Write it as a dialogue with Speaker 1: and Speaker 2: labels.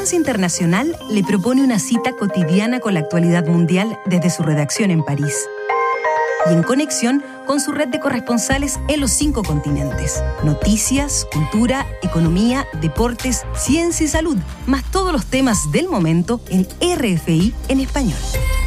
Speaker 1: Francia Internacional le propone una cita cotidiana con la actualidad mundial desde su redacción en París y en conexión con su red de corresponsales en los 5 continentes. Noticias, cultura, economía, deportes, ciencia y salud, más todos los temas del momento en RFI en español.